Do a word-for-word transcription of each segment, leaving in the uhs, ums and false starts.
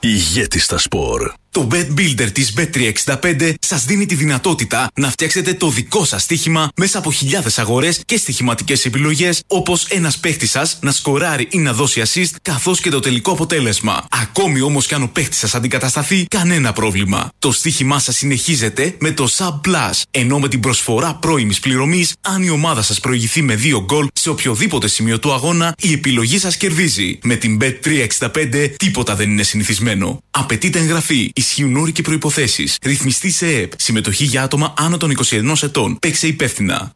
Ηγέτη στα σπορ. Το Bet Builder της μπετ τριακόσια εξήντα πέντε σας δίνει τη δυνατότητα να φτιάξετε το δικό σας στοίχημα μέσα από χιλιάδες αγορές και στοιχηματικές επιλογές, όπως ένας παίχτης σας να σκοράρει ή να δώσει assist, καθώς και το τελικό αποτέλεσμα. Ακόμη όμως κι αν ο παίχτης σας αντικατασταθεί, κανένα πρόβλημα. Το στοίχημά σας συνεχίζεται με το Sub Plus, ενώ με την προσφορά πρώιμης πληρωμής, αν η ομάδα σας προηγηθεί με δύο γκολ σε οποιοδήποτε σημείο του αγώνα, η επιλογή σας κερδίζει. Με την μπετ τριακόσια εξήντα πέντε τίποτα δεν είναι συνηθισμένο. Απαιτείται εγγραφή. Ισχύουν όροι και προϋποθέσεις. Ρυθμιστή σε ΕΕΠ. Συμμετοχή για άτομα άνω των είκοσι ενός ετών. Παίξε υπεύθυνα.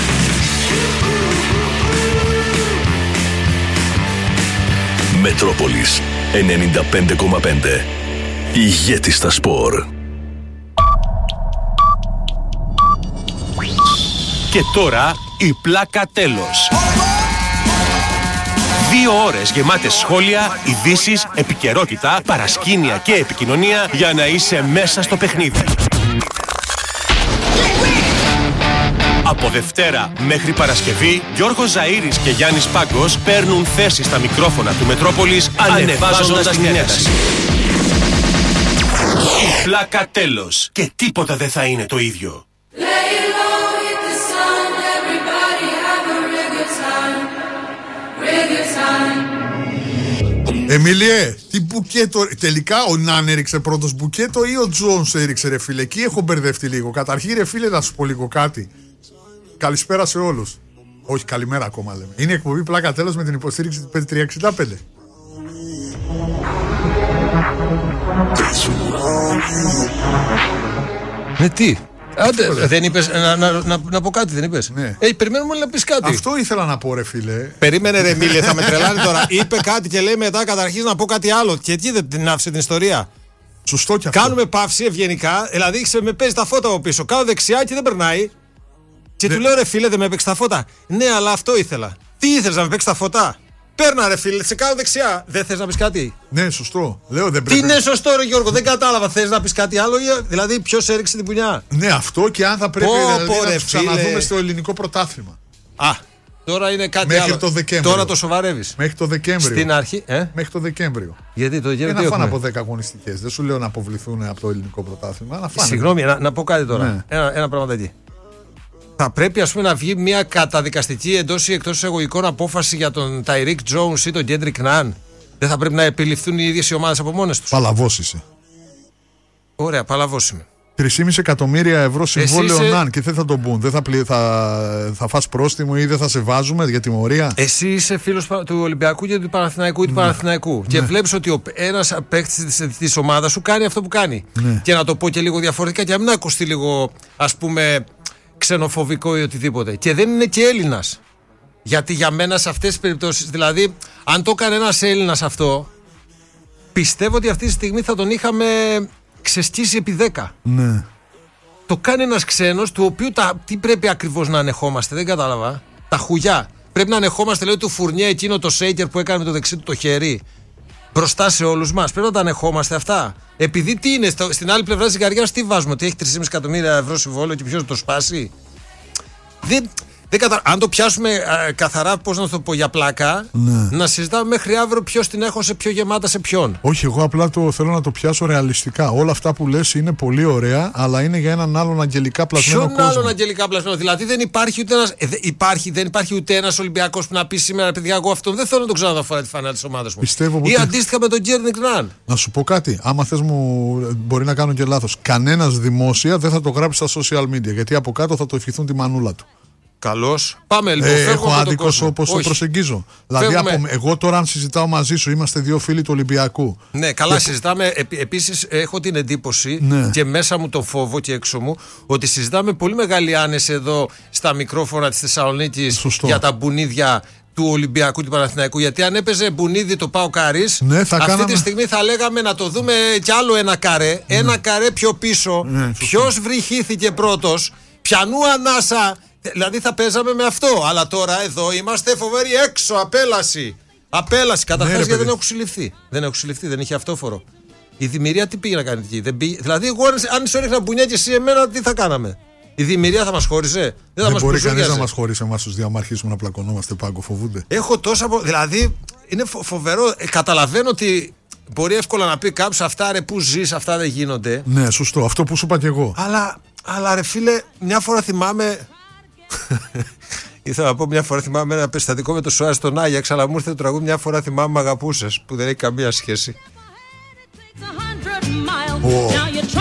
Μετρόπολης ενενήντα πέντε κόμμα πέντε. Ηγέτη στα σπορ. Και τώρα η πλάκα τέλος. Δύο ώρες γεμάτες σχόλια, ειδήσεις, επικαιρότητα, παρασκήνια και επικοινωνία για να είσαι μέσα στο παιχνίδι. Από Δευτέρα μέχρι Παρασκευή, Γιώργος Ζαΐρης και Γιάννης Πάγκος παίρνουν θέση στα μικρόφωνα του Μετρόπολης, ανεβάζοντας την ένταση. Η πλάκα τέλος. Και τίποτα δεν θα είναι το ίδιο. Εμίλιε, τι μπουκέτο. Τελικά ο Ναν έριξε πρώτος μπουκέτο ή ο Τζόνς έριξε, ρε φίλε? Εκεί έχω μπερδευτεί λίγο. Καταρχήν, ρε φίλε, να σου πω λίγο κάτι. Καλησπέρα σε όλους. Όχι, καλημέρα ακόμα λέμε. Είναι η εκπομπή πλάκα τέλος με την υποστήριξη της μπετ τριακόσια εξήντα πέντε. Με τι? Άντε, δεν είπες, να, να, να, να πω κάτι, δεν είπες? Ναι. Ε, περιμένουμε να πεις κάτι. Αυτό ήθελα να πω, ρε φίλε. Περίμενε, ρε Μίλε, θα με τρελάνει τώρα. Είπε κάτι και λέει μετά καταρχήν να πω κάτι άλλο. Και τι δεν την άφησε την ιστορία. Σωστό κι αυτό. Κάνουμε παύση ευγενικά, δηλαδή με παίζει τα φώτα από πίσω. Κάνω δεξιά και δεν περνάει. Και Δε... του λέω, ρε φίλε, δεν με έπαιξε τα φώτα. Ναι, αλλά αυτό ήθελα. Τι ήθελες, να με παίξει τα φώτα? Παίρνα, ρε φίλε, σε κάνω δεξιά. Δεν θες να πεις κάτι? Ναι, σωστό. Λέω, δεν πρέπει... Τι είναι σωστό, ρε Γιώργο, δεν κατάλαβα. Θες να πεις κάτι άλλο? Δηλαδή, ποιος έριξε την πουνιά? Ναι, αυτό, και αν θα πρέπει πω, δηλαδή, πω, να ρε, τους ξαναδούμε φίλε. στο ελληνικό πρωτάθλημα. Α, τώρα είναι κάτι Μέχρι άλλο. το Δεκέμβριο. Τώρα το σοβαρεύεις. Μέχρι το Δεκέμβριο. Στην αρχή, ε? Μέχρι το Δεκέμβριο. Γιατί το Και να φάνε από δέκα αγωνιστικές. Δεν σου λέω να αποβληθούν από το ελληνικό πρωτάθλημα. Να φάνε. Συγγνώμη, να, να πω κάτι τώρα. Ναι. Ένα, ένα πραγματάκι. Θα πρέπει, ας πούμε, να βγει μια καταδικαστική εντός ή εκτός εισαγωγικών απόφαση για τον Ταϊρίκ Τζόουνς ή τον Κέντρικ Ναν. Δεν θα πρέπει να επιληφθούν οι ίδιες οι ομάδες από μόνες τους? Παλαβός είσαι. Ωραία, παλαβός είμαι. τρία κόμμα πέντε εκατομμύρια ευρώ συμβόλαιο είσαι... Ναν και δεν θα τον πούν. Δεν θα, πλη... θα... θα φας πρόστιμο ή δεν θα σε βάζουμε για τιμωρία. Εσύ είσαι φίλος του Ολυμπιακού και του Παναθηναϊκού ή του ναι. Παναθηναϊκού. Και ναι. βλέπεις ότι ο... ένας παίκτης της ομάδας σου κάνει αυτό που κάνει. Ναι. Και να το πω και λίγο διαφορετικά και να μην ακουστεί λίγο, ας πούμε, ξενοφοβικό ή οτιδήποτε. Και δεν είναι και Έλληνας. Γιατί για μένα σε αυτές τις περιπτώσεις, δηλαδή, αν το έκανε ένας Έλληνας αυτό, πιστεύω ότι αυτή τη στιγμή θα τον είχαμε ξεσκίσει επί δέκα. Ναι. Το κάνει ένας ξένος, του οποίου τα, τι πρέπει ακριβώς να ανεχόμαστε, δεν κατάλαβα. Τα χουγιά. Πρέπει να ανεχόμαστε, λέει, του Φουρνιέ εκείνο το σέικερ που έκανε με το δεξί του το χέρι. Μπροστά σε όλους μας. Πρέπει να τα ανεχόμαστε αυτά. Επειδή τι είναι, στο, στην άλλη πλευρά της ζυγαριάς τι βάζουμε, ότι έχει τρία κόμμα πέντε εκατομμύρια ευρώ συμβόλαιο και ποιος το σπάσει? Δεν, δεν κατα... Αν το πιάσουμε α, καθαρά, πώς να το πω, για πλάκα, ναι. να συζητάμε μέχρι αύριο ποιος την έχω σε πιο γεμάτα σε ποιον. Όχι, εγώ απλά το θέλω να το πιάσω ρεαλιστικά. Όλα αυτά που λες είναι πολύ ωραία, αλλά είναι για έναν άλλον αγγελικά πλασμένο κόσμο. Ποιον άλλον αγγελικά πλασμένο? Δηλαδή δεν υπάρχει ούτε ένας, ε, δεν υπάρχει, δεν υπάρχει ούτε ένας Ολυμπιακός που να πει σήμερα, παιδιά, εγώ αυτόν δεν θέλω να τον ξαναδώ φορά τη φανέλα της ομάδας μου. Πιστεύω Ή ότι... αντίστοιχα με τον Κέρνικ Ναν. Να σου πω κάτι. Άμα θες μου, μπορεί να κάνω και λάθος. Κανένας δημόσια δεν θα το γράψει στα social media, γιατί από κάτω θα το ευχηθούν τη μανούλα του. Καλώς. Πάμε λοιπόν. Ε, έχω άδικος όπως το προσεγγίζω. Δηλαδή, από, εγώ τώρα, αν συζητάω μαζί σου, είμαστε δύο φίλοι του Ολυμπιακού. Ναι, καλά, και... συζητάμε. Επί, επίσης, έχω την εντύπωση ναι. και μέσα μου τον φόβο και έξω μου ότι συζητάμε πολύ μεγάλη άνεση εδώ στα μικρόφωνα της Θεσσαλονίκης για τα μπουνίδια του Ολυμπιακού του Παναθηναϊκού. Γιατί αν έπαιζε μπουνίδι το Πάο Κάρις, ναι, αυτή κάναμε... τη στιγμή θα λέγαμε να το δούμε κι άλλο ένα καρέ. Ναι. Ένα καρέ πιο πίσω. Ναι, ποιος βρυχήθηκε πρώτος, πιανού ανάσα. Δηλαδή θα παίζαμε με αυτό. Αλλά τώρα εδώ είμαστε φοβεροί έξω. Απέλαση. Απέλαση. Καταρχάς, ναι, γιατί δεν έχω συλληφθεί. Δεν έχω συλληφθεί, δεν είχε αυτόφορο. Η Δημηρία τι πήγε να κάνει εκεί? Δεν πήγε... Δηλαδή, εγώ αν σου έριχνα μπουνιά και εσύ εμένα, τι θα κάναμε? Η Δημηρία θα μας χώριζε? Δεν, δεν θα μας μπορεί κανείς να μας χωρίσει εμάς τους δύο, άμα αρχίσουμε να πλακωνόμαστε, Πάγκο, φοβούνται. Έχω τόσα. Δηλαδή, είναι φο- φοβερό. Ε, καταλαβαίνω ότι μπορεί εύκολα να πει κάποιο αυτά ρε που ζεις, αυτά δεν γίνονται. Ναι, σωστό. Αυτό που σου είπα και εγώ. Αλλά, αλλά ρε φίλε, μια φορά θυμάμαι. Ήθελα να πω μια φορά θυμάμαι ένα περιστατικό με το Σουάρες στον Άγιαξ, αλλά μου ήρθε το τραγούδι μια φορά θυμάμαι μ' αγαπούσες, που δεν έχει καμία σχέση. Oh.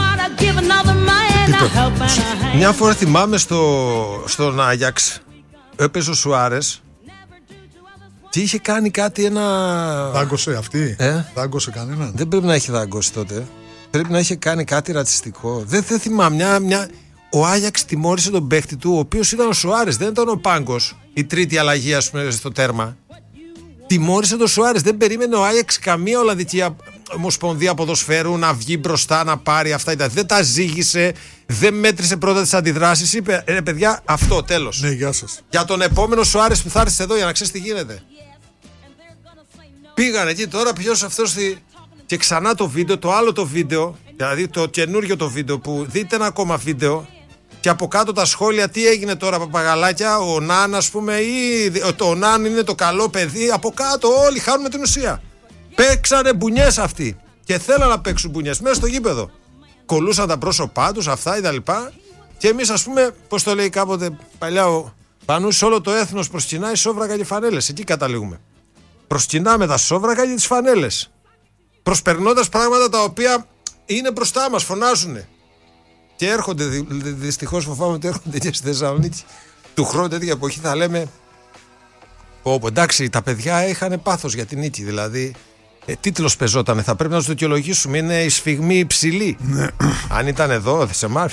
Μια φορά θυμάμαι στο, στον Άγιαξ, έπαιζε ο Σουάρες και είχε κάνει κάτι ένα. Δάγκωσε αυτή. Ε? Δάγκωσε κανέναν. Δεν πρέπει να έχει δάγκώσει τότε. Πρέπει να είχε κάνει κάτι ρατσιστικό. Δεν, δεν θυμάμαι. Μια, μια... Ο Άγιαξ τιμώρησε τον παίχτη του, ο οποίος ήταν ο Σουάρες, δεν ήταν ο Πάγκος. Η τρίτη αλλαγή, ας πούμε, στο τέρμα. Τιμώρησε τον Σουάρες. Δεν περίμενε ο Άγιαξ καμία Ολλανδική Ομοσπονδία Ποδοσφαίρου να βγει μπροστά να πάρει αυτά. Δεν τα ζήγησε, δεν μέτρησε πρώτα τις αντιδράσεις. Είπε ρε παιδιά, αυτό τέλος. Ναι, γεια σας. Για τον επόμενο Σουάρες που θα έρθει εδώ για να ξέρεις τι γίνεται. Πήγαν εκεί τώρα, ποιος αυτός. Στη... Και ξανά το βίντεο, το άλλο το βίντεο, δηλαδή το καινούριο το βίντεο που δείτε ένα ακόμα βίντεο. Και από κάτω τα σχόλια, τι έγινε τώρα, παπαγαλάκια, ο Ναν, ας πούμε, ή το Ναν είναι το καλό παιδί. Από κάτω όλοι χάνουμε την ουσία. Παίξανε μπουνιές αυτοί. Και θέλαν να παίξουν μπουνιές μέσα στο γήπεδο. Κολούσαν τα πρόσωπά τους, αυτά κτλ. Και εμείς, ας πούμε, πώς το λέει κάποτε παλιά ο Πανούς, όλο το έθνος προσκυνάει σόβρακα και φανέλες. Εκεί καταλήγουμε. Προσκυνάμε τα σόβρακα και τις φανέλες. Προσπερνώντας πράγματα τα οποία είναι μπροστά μας, φωνάζουνε. Και έρχονται, δυστυχώς φοβάμαι ότι έρχονται και στη Θεσσαλονίκη του χρόνου τέτοια εποχή θα λέμε πω, πω, εντάξει τα παιδιά είχαν πάθος για την νίκη, δηλαδή ε, τίτλος πεζότανε, θα πρέπει να τους δικαιολογήσουμε, είναι η σφιγμή υψηλή. Αν ήταν εδώ σε εμάς.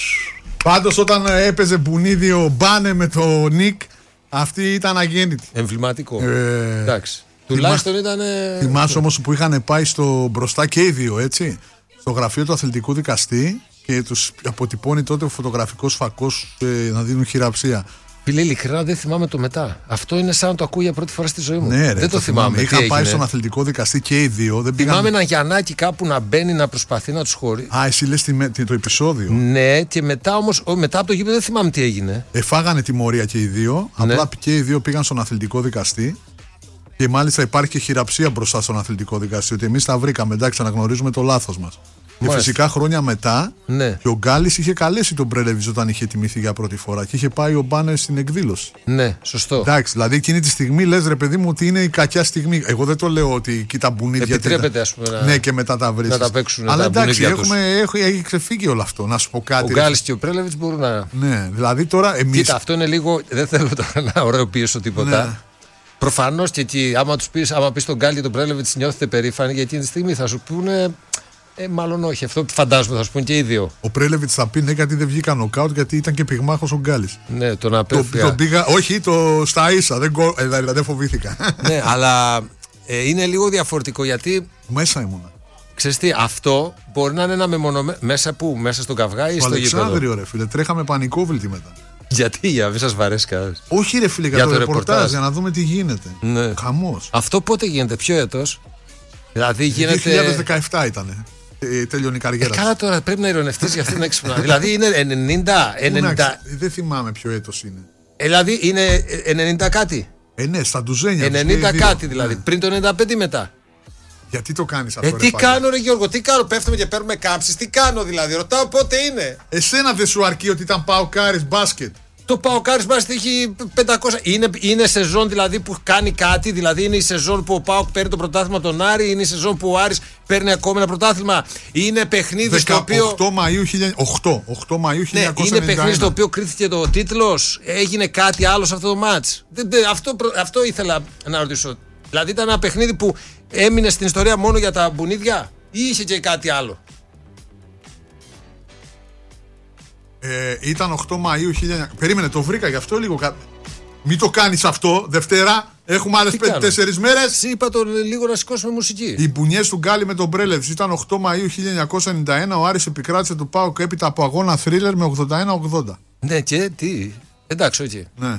Πάντως όταν έπαιζε μπουνίδι ο Μπάνε με το Νικ, αυτή ήταν αγέννητη. Εμβληματικό. Ε, εντάξει. Τουλάχιστον ήταν. Θυμάσαι όμως που είχαν πάει στο μπροστά και οι δύο, έτσι, στο γραφείο του αθλητικού δικαστή και τους αποτυπώνει τότε ο φωτογραφικός φακός ε, να δίνουν χειραψία. Φίλε, ειλικρινά δεν θυμάμαι το μετά. Αυτό είναι σαν να το ακούω για πρώτη φορά στη ζωή μου. Ναι, ρε, δεν το, το θυμάμαι. Είχαν πάει στον αθλητικό δικαστή και οι δύο. Δεν θυμάμαι πήγαν... ένα Γιαννάκι κάπου να μπαίνει να προσπαθεί να τους χωρίσει. Α, εσύ λες το επεισόδιο. Ναι, και μετά όμως, μετά από το γήπεδο δεν θυμάμαι τι έγινε. Εφάγανε τιμωρία και οι δύο. Ναι. Απλά και οι δύο πήγαν στον αθλητικό δικαστή. Και μάλιστα υπάρχει και χειραψία μπροστά στον αθλητικό δικαστή. Ότι εμείς τα βρήκαμε, εντάξει, αναγνωρίζουμε το λάθος μας. Και φυσικά χρόνια μετά, ναι. Και ο Γκάλης είχε καλέσει τον Πρέλεβιτς όταν είχε τιμηθεί για πρώτη φορά και είχε πάει ο Μπάνε στην εκδήλωση. Ναι, σωστό. Εντάξει, δηλαδή εκείνη τη στιγμή λες ρε παιδί μου ότι είναι η κακιά στιγμή. Εγώ δεν το λέω ότι κοίτα μπουνίδια. Επιτρέπεται, ας πούμε, να... Ναι, και μετά τα βρίσκεις. Να τα παίξουν. Αλλά τα εντάξει, έχουμε, έχει, έχει ξεφύγει όλο αυτό. Να σου πω κάτι. Ο Γκάλης και ο Πρέλεβιτς μπορούν να. Ναι, δηλαδή τώρα εμείς. Κοίτα, αυτό είναι λίγο. Δεν θέλω τώρα να ωραιοποιήσω τίποτα. Ναι. Προφανώς και εκεί, άμα τους πεις, άμα πεις τον Γκάλη και τον Πρέλεβιτς, νιώθετε περήφανοι για εκείνη τη στιγμή. Θα σου πούνε. Ε, μάλλον όχι. Αυτό φαντάζομαι θα σου πούνε και οι δύο. Ο Πρέλεβιτς θα πει ναι, γιατί δεν βγήκαν νοκάουτ, γιατί ήταν και πυγμάχος ο Γκάλης. Ναι, τον απέφυγα. Το, το πήγα, όχι, το στα ίσα. Δεν, ε, δεν φοβήθηκα. Ναι, αλλά ε, είναι λίγο διαφορετικό γιατί. Μέσα ήμουνα. Ξέρεις τι, αυτό μπορεί να είναι ένα μεμονωμένο. Μέσα πού, μέσα στον καυγά ή στο, στο γήπεδο. Αλεξάνδριο, ρε φίλε, τρέχαμε πανικόβλητοι μετά. Γιατί, για να μην σας βαρέσει κανένα. Όχι, ρε φίλε, για, για το, το ρεπορτάζ, για να δούμε τι γίνεται. Ναι. Χαμός. Αυτό πότε γίνεται, ποιο έτος? Δηλαδή γίνεται. δύο χιλιάδες δεκαεπτά ήταν. Ε, τελειώνει η καριέρα. Ε, καλά τώρα, πρέπει να ειρωνευτείς για αυτήν την έξυπνα. Δηλαδή είναι ενενήντα. ενενήντα... Δεν θυμάμαι ποιο έτος είναι. Ε, δηλαδή είναι ενενήντα κάτι. Ε, ναι, στα ντουζένια. ενενήντα κάτι δηλαδή. Ναι. Πριν το ενενήντα πέντε μετά. Γιατί το κάνεις αυτό? Ε, τι πάλι. Κάνω, ρε Γιώργο, τι κάνω? Πέφτουμε και παίρνουμε κάμψεις. Τι κάνω δηλαδή, ρωτάω πότε είναι. Εσένα δεν σου αρκεί ότι ήταν Παοκάρης μπάσκετ? Το Παοκάρης μπάσκετ έχει πεντακόσια. Είναι, είναι σεζόν δηλαδή που κάνει κάτι. Δηλαδή είναι η σεζόν που ο Πάοκ παίρνει το πρωτάθλημα τον Άρη. Είναι η σεζόν που ο Άρης παίρνει ακόμα ένα πρωτάθλημα. Είναι παιχνίδι στο οποίο. οκτώ Μαΐου χίλια εννιακόσια ενενήντα ένα. Ναι, είναι παιχνίδι στο οποίο κρίθηκε το τίτλος. Έγινε κάτι άλλο σε αυτό το μάτς. Αυτό, αυτό ήθελα να ρωτήσω. Δηλαδή ήταν ένα παιχνίδι που έμεινε στην ιστορία μόνο για τα μπουνίδια ή είχε και κάτι άλλο? Ε, ήταν οκτώ Μαΐου χίλια εννιακόσια. Περίμενε, το βρήκα γι' αυτό λίγο. Κα... Μην το κάνεις αυτό. Δευτέρα έχουμε άλλες πέντε τέσσερις μέρες. Είπα το λίγο να σηκώσουμε μουσική. Οι μπουνιές του Γκάλη με τον Πρέλεβιτς ήταν οκτώ Μαΐου χίλια εννιακόσια ενενήντα ένα. Ο Άρης επικράτησε του ΠΑΟΚ έπειτα από αγώνα θρίλερ με ογδόντα ένα ογδόντα. Ναι, και τι. Εντάξει, όχι. Okay. Ναι.